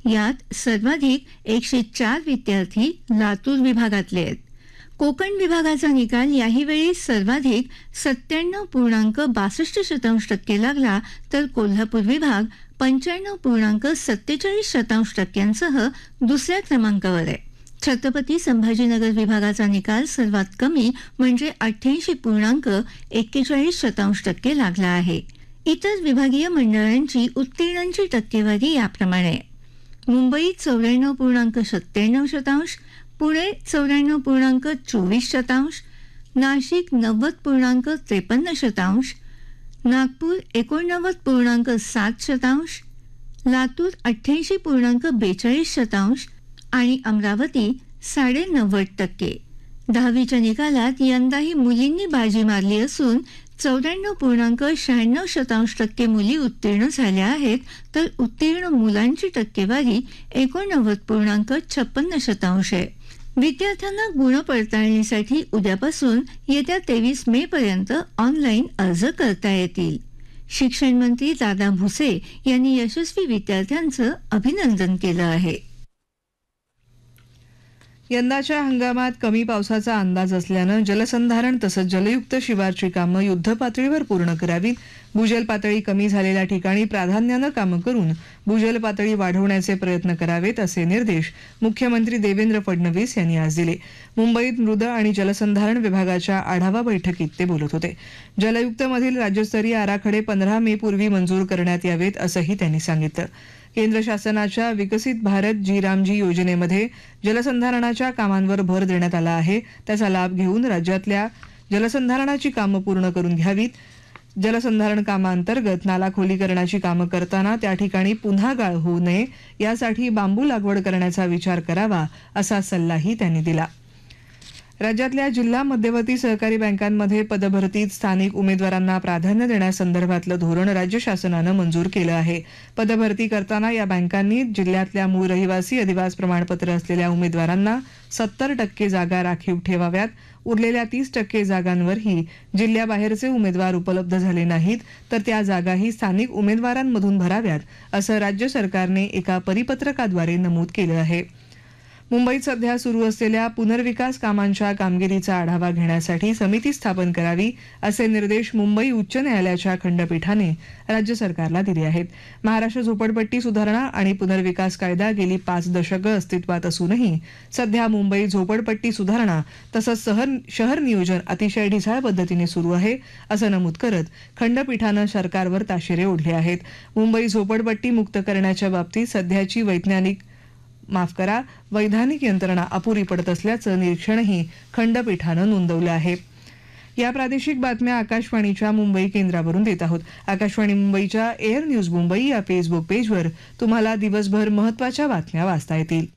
यात सर्वाधिक 104 विद्यार्थी लातूर विभागातले आहेत. कोकण विभागाचा निकाल याही वेळी सर्वाधिक 97.62% लागला, तर कोल्हापूर विभाग 95.47% दुसऱ्या क्रमांकावर आहे. छत्रपती संभाजीनगर विभागाचा निकाल सर्वात कमी म्हणजे 88.41% लागला आहे. इतर विभागीय मंडळांची उत्तीर्णांची टक्केवारी याप्रमाणे: मुंबई 94.97%, पुणे 94.24%, नाशिक 90.53%, नागपूर 89.7%, लातूर 88.42% आणि अमरावती 90.5%. 10वीच्या निकालात यंदाही मुलींनी बाजी मारली असून 94.96% मुली उत्तीर्ण झाल्या आहेत, तर उत्तीर्ण मुलांची टक्केवारी 89.56% आहे. विद्यार्थ्यांना गुणपडताळणीसाठी उद्यापासून येत्या 23 मे पर्यंत ऑनलाईन अर्ज करता येतील. शिक्षण मंत्री दादा भुसे यांनी यशस्वी विद्यार्थ्यांचं अभिनंदन केलं आहे. यंदाच्या हंगामात कमी पावसाचा अंदाज असल्यानं जलसंधारण तसंच जलयुक्त शिवारची कामं युद्धपातळीवर पूर्ण करावीत. भूजल पातळी कमी झालेल्या ठिकाणी प्राधान्यानं कामं करून भूजल पातळी वाढवण्याचे प्रयत्न करावेत, असे निर्देश मुख्यमंत्री देवेंद्र फडणवीस यांनी आज दिले. मुंबईत मृद आणि जलसंधारण विभागाच्या आढावा बैठकीत ते बोलत होते. जलयुक्तमधील राज्यस्तरीय आराखडे 15 मे पूर्वी मंजूर करण्यात यावेत, असंही त्यांनी सांगितलं. केंद्र शासनाच्या विकसित भारत जी रामजी योजनेमध्ये जलसंधारणाच्या कामांवर भर देण्यात आला आहे. त्याचा लाभ घेऊन राज्यातल्या जलसंधारणाची कामं पूर्ण करून घ्यावीत. जलसंधारण कामांतर्गत नाला खोलीकरणाची कामं करताना त्या ठिकाणी पुन्हा गाळ होऊ नये यासाठी बांबू लागवड करण्याचा विचार करावा, असा सल्लाही त्यांनी दिला. राज्यातल्या जिल्हा मध्यवर्ती सहकारी बँकांमध्ये पदभरतीत स्थानिक उमेदवारांना प्राधान्य देण्यासंदर्भातलं धोरण राज्य शासनानं मंजूर केलं आहे. पदभरती करताना या बँकांनी जिल्ह्यातल्या मूळ रहिवासी अधिवास प्रमाणपत्र असलेल्या उमेदवारांना 70% जागा राखीव ठेवाव्यात. उरलेल्या 30% जागांवरही जिल्ह्याबाहेरचे उमेदवार उपलब्ध झाले नाहीत, तर त्या जागाही स्थानिक उमेदवारांमधून भराव्यात, असं राज्य सरकारने एका परिपत्रकाद्वारे नमूद केलं आहे. मुंबईत सध्या सुरू असलेल्या पुनर्विकास कामांच्या कामगिरीचा आढावा घेण्यासाठी समिती स्थापन करावी, असे निर्देश मुंबई उच्च न्यायालयाच्या खंडपीठाने राज्य सरकारला दिले आहेत. महाराष्ट्र झोपडपट्टी सुधारणा आणि पुनर्विकास कायदा गेली 5 दशकं अस्तित्वात असूनही सध्या मुंबई झोपडपट्टी सुधारणा तसंच शहर नियोजन अतिशय ढिसाळ पद्धतीने सुरू आहे, असं नमूद करत खंडपीठानं सरकारवर ताशेरे ओढले आहेत. मुंबई झोपडपट्टी मुक्त करण्याच्या बाबतीत सध्याची वैधानिक यंत्रणा अपुरी पडत असल्याचं निरीक्षणही खंडपीठानं नोंदवलं आहे. या प्रादेशिक बातम्या आकाशवाणीच्या मुंबई केंद्रावरून देत आहोत. आकाशवाणी मुंबईच्या एअर न्यूज मुंबई या फेसबुक पेजवर तुम्हाला दिवसभर महत्त्वाच्या बातम्या वाचता येतील.